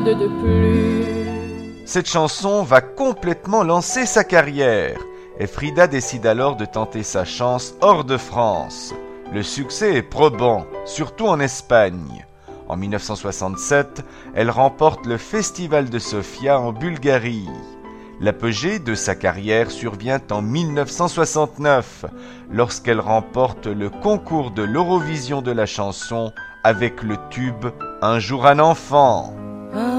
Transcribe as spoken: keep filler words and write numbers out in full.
de, de plus. Cette chanson va complètement lancer sa carrière et Frida décide alors de tenter sa chance hors de France. Le succès est probant, surtout en Espagne. En dix-neuf cent soixante-sept, elle remporte le Festival de Sofia en Bulgarie. L'apogée de sa carrière survient en dix-neuf cent soixante-neuf, lorsqu'elle remporte le concours de l'Eurovision de la chanson avec le tube « Un jour un enfant ».